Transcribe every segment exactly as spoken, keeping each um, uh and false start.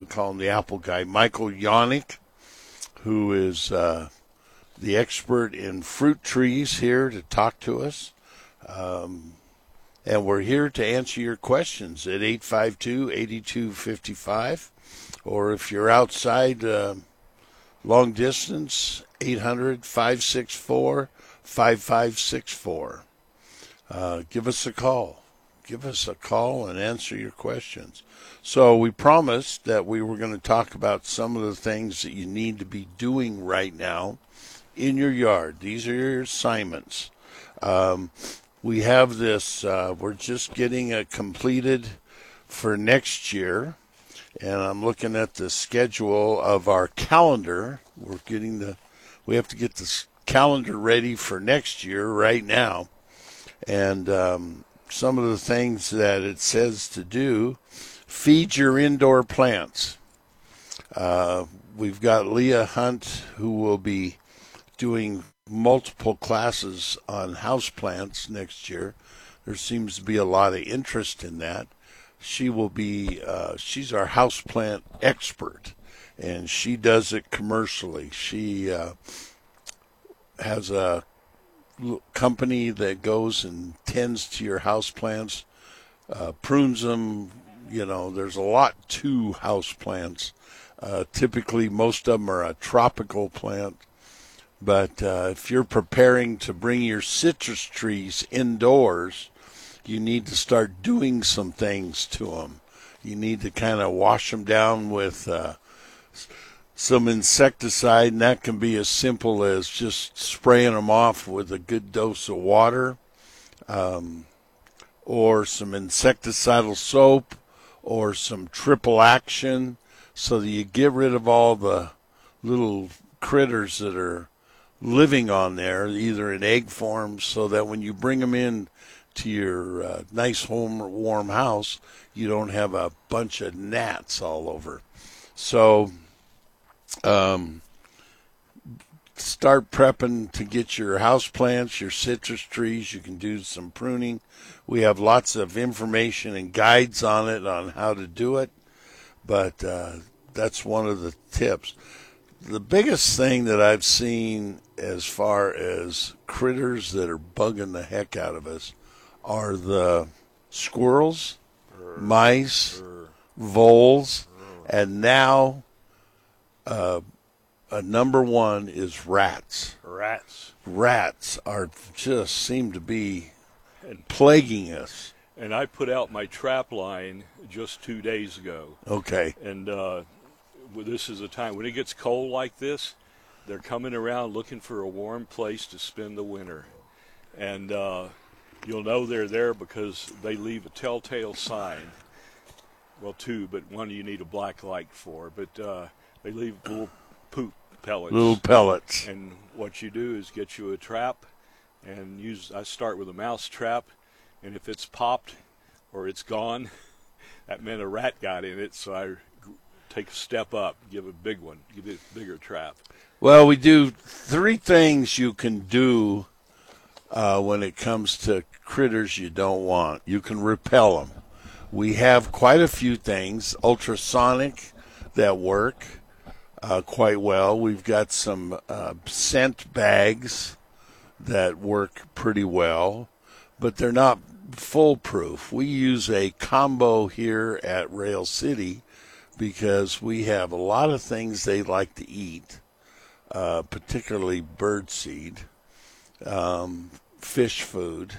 call him the Apple guy, Michael Yannick, who is uh, the expert in fruit trees here to talk to us. Um, and we're here to answer your questions at eight five two, eight two five five. Or if you're outside uh, long distance, eight hundred, five six four, five five six four. Uh, give us a call. Give us a call and answer your questions. So we promised that we were going to talk about some of the things that you need to be doing right now in your yard. These are your assignments. Um, we have this, uh, we're just getting it completed for next year. And I'm looking at the schedule of our calendar. We're getting the, we have to get the calendar ready for next year right now. And um, some of the things that it says to do: feed your indoor plants. Uh, we've got Leah Hunt, who will be doing multiple classes on house plants next year. There seems to be a lot of interest in that. She will be, uh, she's our houseplant expert, and she does it commercially. She uh, has a company that goes and tends to your houseplants, uh, prunes them. You know, there's a lot to houseplants. Uh, typically, most of them are a tropical plant. But uh, if you're preparing to bring your citrus trees indoors, you need to start doing some things to them. You need to kind of wash them down with uh, some insecticide, and that can be as simple as just spraying them off with a good dose of water, um, or some insecticidal soap, or some triple action, so that you get rid of all the little critters that are living on there, either in egg form, so that when you bring them in to your uh, nice home warm house, you don't have a bunch of gnats all over. So um, start prepping to get your house plants, your citrus trees. You can do some pruning. We have lots of information and guides on it on how to do it, but uh, that's one of the tips. The biggest thing that I've seen as far as critters that are bugging the heck out of us are the squirrels, Urgh. mice, Urgh. voles, Urgh. and now uh, a number one is rats. Rats. Rats are just seem to be and, plaguing us. And I put out my trap line just two days ago. Okay. And uh, this is a time when it gets cold like this, they're coming around looking for a warm place to spend the winter. And uh, you'll know they're there because they leave a telltale sign. Well, two, but one you need a black light for. But uh, they leave little poop pellets. Little pellets. And what you do is get you a trap and use. I start with a mouse trap, and if it's popped or it's gone, that meant a rat got in it. So I take a step up, give a big one, give it a bigger trap. Well, we do three things you can do uh, when it comes to critters you don't want. You can repel them. We have quite a few things, ultrasonic, that work uh, quite well. We've got some uh, scent bags that work pretty well, but they're not foolproof. We use a combo here at Rail City because we have a lot of things they like to eat, uh, particularly birdseed, um, fish food,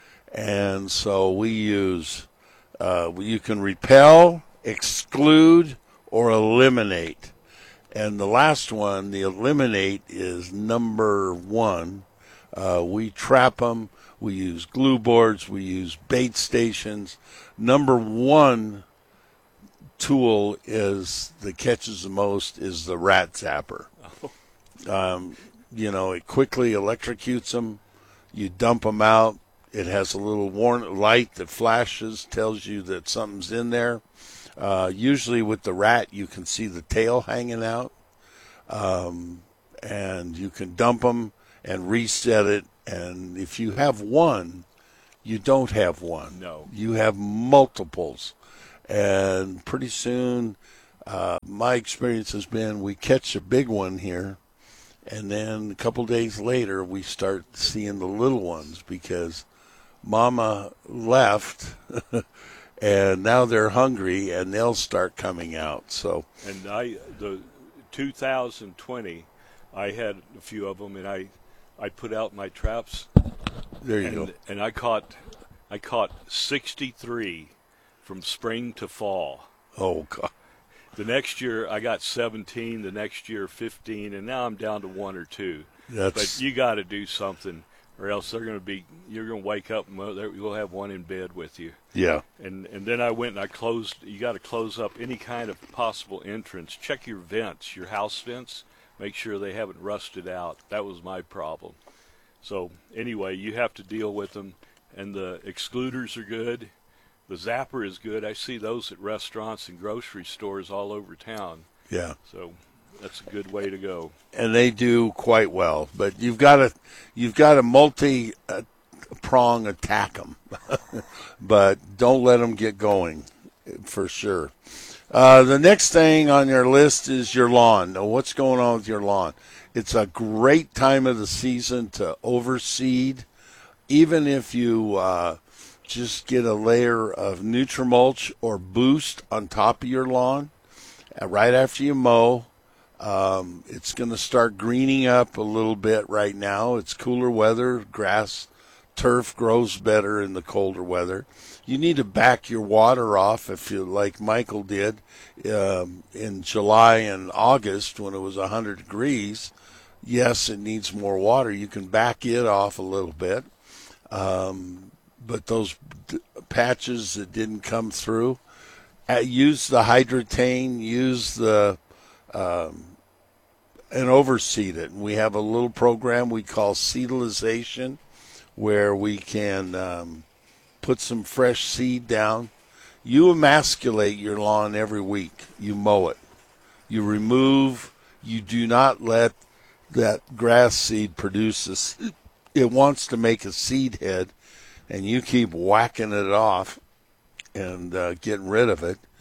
and so we use, uh, you can repel, exclude, or eliminate. And the last one, the eliminate, is number one. Uh, we trap them. We use glue boards. We use bait stations. Number one tool is that catches the most is the rat zapper. Um, you know, it quickly electrocutes them. You dump them out. It has a little warn light that flashes, tells you that something's in there. Uh, usually with the rat, you can see the tail hanging out. Um, and you can dump them and reset it. And if you have one, you don't have one. No. You have multiples. And pretty soon Uh, my experience has been we catch a big one here, and then a couple days later we start seeing the little ones because Mama left, and now they're hungry, and they'll start coming out. So, and I the two thousand twenty, I had a few of them, and I I put out my traps. There you and, go. And I caught I caught sixty-three from spring to fall. Oh God. The next year I got seventeen. The next year fifteen, and now I'm down to one or two. That's... But you got to do something, or else they're going to be. You're going to wake up and you'll have one in bed with you. Yeah. And and then I went and I closed. You got to close up any kind of possible entrance. Check your vents, your house vents. Make sure they haven't rusted out. That was my problem. So anyway, you have to deal with them. And the excluders are good. The zapper is good. I see those at restaurants and grocery stores all over town. Yeah. So that's a good way to go. And they do quite well. But you've got to you've got to multi uh, prong attack them. But don't let them get going, for sure. Uh, the next thing on your list is your lawn. Now, what's going on with your lawn? It's a great time of the season to overseed. Even if you uh, just get a layer of Nutrimulch or Boost on top of your lawn uh, right after you mow. Um, it's going to start greening up a little bit right now. It's cooler weather. Grass, turf grows better in the colder weather. You need to back your water off if you, like Michael did um, in July and August when it was one hundred degrees. Yes, it needs more water. You can back it off a little bit. Um, but those d- patches that didn't come through, uh, use the Hydratane, use the um, and overseed it. And we have a little program we call seedalization, where we can um, put some fresh seed down. You emasculate your lawn every week. You mow it. You remove. You do not let that grass seed produce a seed. It wants to make a seed head, and you keep whacking it off and uh, getting rid of it.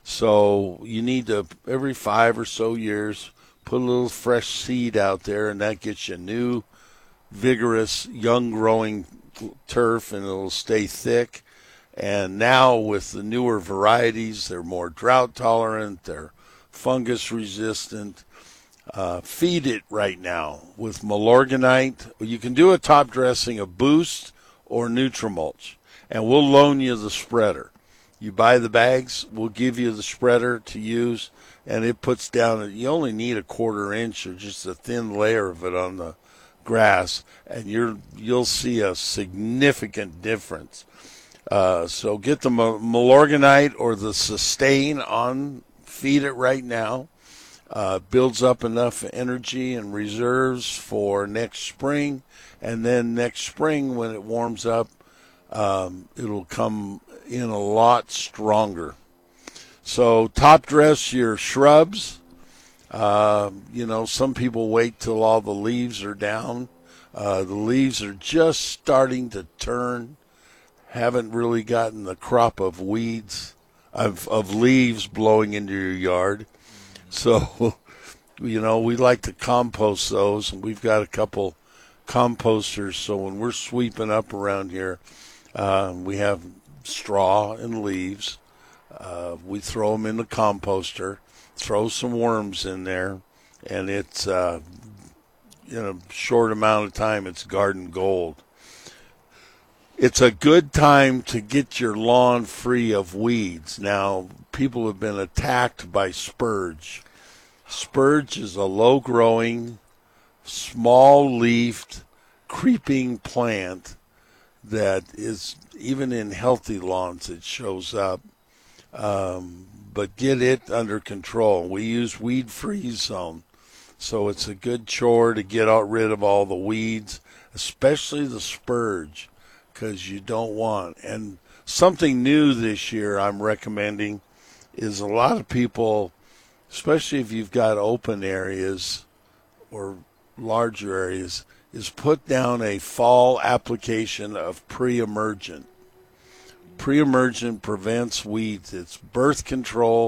So you need to, every five or so years, put a little fresh seed out there, and that gets you new, vigorous, young-growing turf, and it'll stay thick. And now with the newer varieties, they're more drought-tolerant, they're fungus-resistant. Uh, feed it right now with Milorganite. You can do a top dressing of Boost or Nutrimulch, and we'll loan you the spreader. You buy the bags, we'll give you the spreader to use, and it puts down, you only need a quarter inch or just a thin layer of it on the grass, and you're, you'll see a significant difference. Uh, so get the Milorganite or the Sustain on, feed it right now. Uh, builds up enough energy and reserves for next spring, and then next spring when it warms up, um, it'll come in a lot stronger. So top dress your shrubs. Uh, you know, some people wait till all the leaves are down. Uh, the leaves are just starting to turn. Haven't really gotten the crop of weeds, of, of leaves blowing into your yard. So, you know, we like to compost those, and we've got a couple composters. So when we're sweeping up around here, uh, we have straw and leaves. Uh, we throw them in the composter, throw some worms in there, and it's, uh, in a short amount of time, it's garden gold. It's a good time to get your lawn free of weeds. Now, people have been attacked by spurge. Spurge is a low-growing, small-leafed, creeping plant that is, even in healthy lawns, it shows up. Um, but get it under control. We use Weed Free Zone, so it's a good chore to get out rid of all the weeds, especially the spurge, because you don't want. And something new this year I'm recommending is a lot of people, especially if you've got open areas or larger areas, is put down a fall application of pre-emergent. Pre-emergent prevents weeds. It's birth control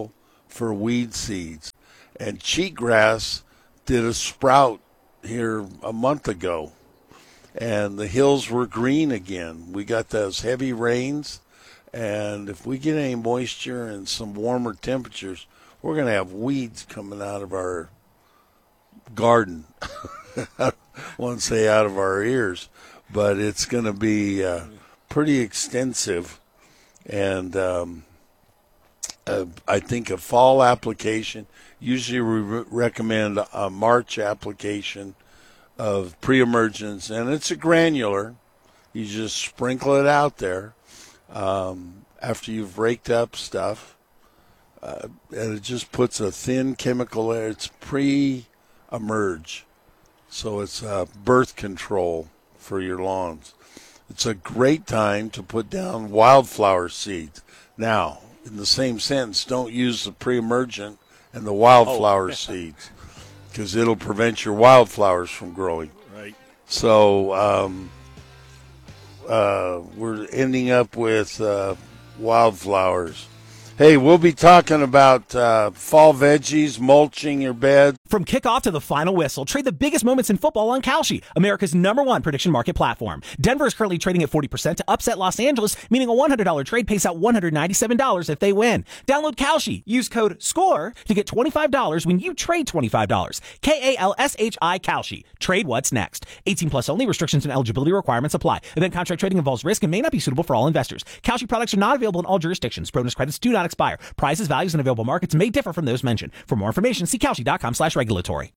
for weed seeds. And cheatgrass did a sprout here a month ago, and the hills were green again. We got those heavy rains, and if we get any moisture and some warmer temperatures, we're going to have weeds coming out of our garden. I won't say out of our ears, but it's going to be uh, pretty extensive. And um, uh, I think a fall application, usually we re- recommend a March application of pre-emergence, and it's a granular. You just sprinkle it out there um, after you've raked up stuff, uh, and it just puts a thin chemical layer. It's pre-emerge, so it's uh, birth control for your lawns. It's a great time to put down wildflower seeds. Now, in the same sentence, don't use the pre-emergent and the wildflower oh. seeds, because it'll prevent your wildflowers from growing. Right. So um, uh, we're ending up with uh, wildflowers. Hey, we'll be talking about uh, fall veggies, mulching your bed. From kickoff to the final whistle, trade the biggest moments in football on Kalshi, America's number one prediction market platform. Denver is currently trading at forty percent to upset Los Angeles, meaning a one hundred dollars trade pays out one hundred ninety-seven dollars if they win. Download Kalshi. Use code SCORE to get twenty-five dollars when you trade twenty-five dollars. K A L S H I Kalshi. Trade what's next. eighteen plus only. Restrictions and eligibility requirements apply. Event contract trading involves risk and may not be suitable for all investors. Kalshi products are not available in all jurisdictions. Bonus credits do not expire. Prices, values, and available markets may differ from those mentioned. For more information, see Kalshi.com slash regulatory.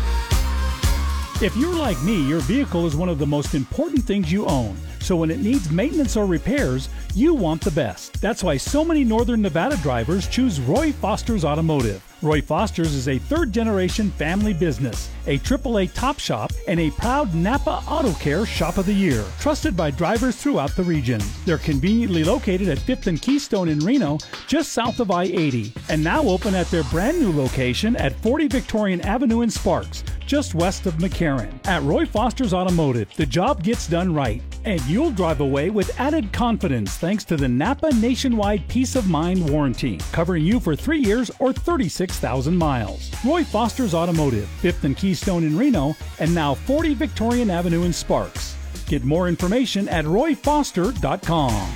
If you're like me, your vehicle is one of the most important things you own. So when it needs maintenance or repairs, you want the best. That's why so many Northern Nevada drivers choose Roy Foster's Automotive. Roy Foster's is a third-generation family business, a triple A top shop, and a proud Napa Auto Care Shop of the Year, trusted by drivers throughout the region. They're conveniently located at fifth and Keystone in Reno, just south of I eighty, and now open at their brand new location at forty Victorian Avenue in Sparks, just west of McCarran. At Roy Foster's Automotive, the job gets done right, and you'll drive away with added confidence thanks to the Napa Nationwide Peace of Mind Warranty, covering you for three years or thirty-six thousand miles. Roy Foster's Automotive, fifth and Keystone in Reno, and now forty Victorian Avenue in Sparks. Get more information at roy foster dot com.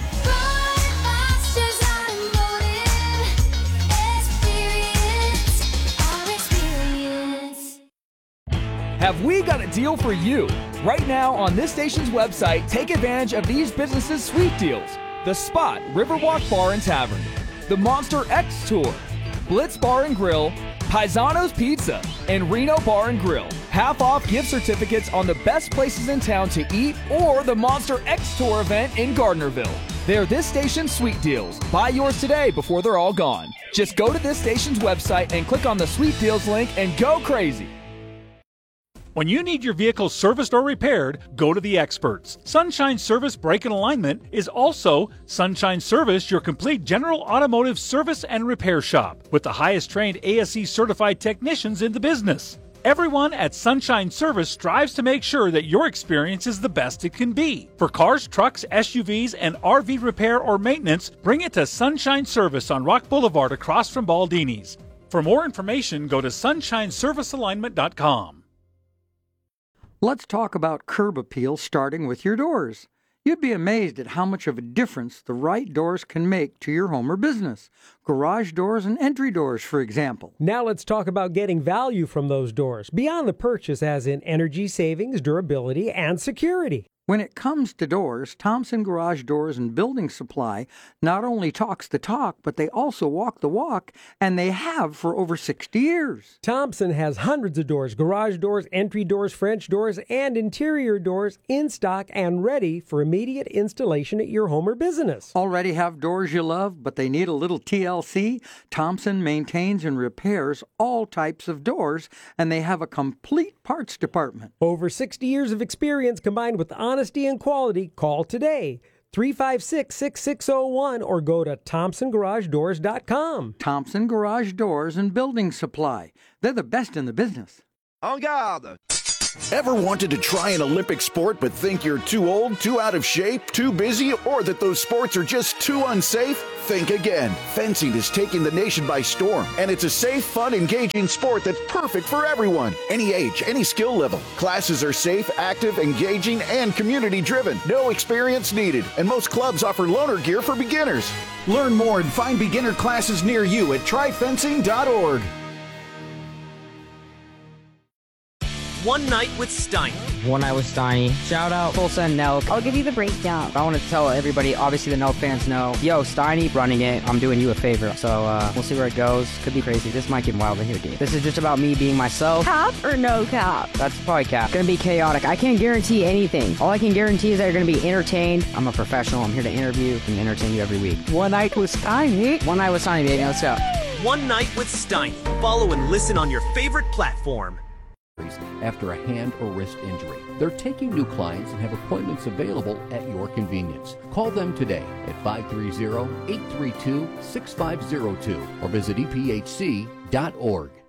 Have we got a deal for you? Right now on this station's website, take advantage of these businesses' sweet deals. The Spot Riverwalk Bar and Tavern, the Monster X Tour, Blitz Bar and Grill, Paisano's Pizza, and Reno Bar and Grill. Half off gift certificates on the best places in town to eat or the Monster X Tour event in Gardnerville. They're this station's sweet deals. Buy yours today before they're all gone. Just go to this station's website and click on the sweet deals link and go crazy. When you need your vehicle serviced or repaired, go to the experts. Sunshine Service Brake and Alignment is also Sunshine Service, your complete general automotive service and repair shop, with the highest trained A S E certified technicians in the business. Everyone at Sunshine Service strives to make sure that your experience is the best it can be. For cars, trucks, S U Vs, and R V repair or maintenance, bring it to Sunshine Service on Rock Boulevard across from Baldini's. For more information, go to sunshine service alignment dot com. Let's talk about curb appeal, starting with your doors. You'd be amazed at how much of a difference the right doors can make to your home or business. Garage doors and entry doors, for example. Now let's talk about getting value from those doors, beyond the purchase as in energy savings, durability, and security. When it comes to doors, Thompson Garage Doors and Building Supply not only talks the talk, but they also walk the walk, and they have for over sixty years. Thompson has hundreds of doors, garage doors, entry doors, French doors, and interior doors in stock and ready for immediate installation at your home or business. Already have doors you love, but they need a little T L C? Thompson maintains and repairs all types of doors, and they have a complete parts department. Over sixty years of experience combined with honesty and quality. Call today, three five six, six six zero one, or go to thompson garage doors dot com. Thompson Garage Doors and Building Supply. They're the best in the business. En garde! Ever wanted to try an Olympic sport but think you're too old, too out of shape, too busy, or that those sports are just too unsafe? Think again. Fencing is taking the nation by storm, and it's a safe, fun, engaging sport that's perfect for everyone. Any age, any skill level. Classes are safe, active, engaging, and community-driven. No experience needed, and most clubs offer loaner gear for beginners. Learn more and find beginner classes near you at try fencing dot org. One Night with Steiny. One Night with Steiny. Shout out Tulsa and Nelk. I'll give you the breakdown. I want to tell everybody, obviously the Nelk fans know, yo, Steiny running it, I'm doing you a favor. So uh, we'll see where it goes. Could be crazy. This might get wild in here, dude. This is just about me being myself. Cap or no cap? That's probably cap. Gonna be chaotic. I can't guarantee anything. All I can guarantee is that you're gonna be entertained. I'm a professional. I'm here to interview and entertain you every week. One Night with Steiny. One Night with Steiny, baby. Let's go. One Night with Steiny. Follow and listen on your favorite platform. After a hand or wrist injury. They're taking new clients and have appointments available at your convenience. Call them today at five three zero, eight three two, six five zero two or visit E P H C dot org.